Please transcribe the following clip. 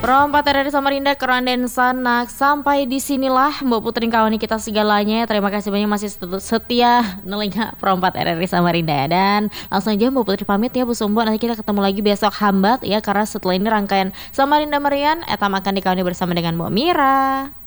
Perompat dari Samarinda Keranden Sanak. Sampai disinilah Mbak Putri kawani kita segalanya. Terima kasih banyak masih setia nelinga Perompat RRI Samarinda. Dan langsung aja Mbak Putri pamit ya Bu Sumbo. Nanti kita ketemu lagi besok hambat ya. Karena setelah ini rangkaian Samarinda Merian Etam akan dikawani bersama dengan Mbak Mira.